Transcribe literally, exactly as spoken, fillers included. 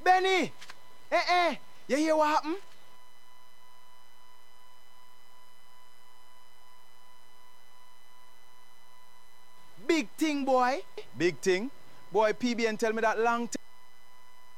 Benny! Eh eh! You hear what happened? Big thing, boy. Big thing? Boy, P B N tell me that long time.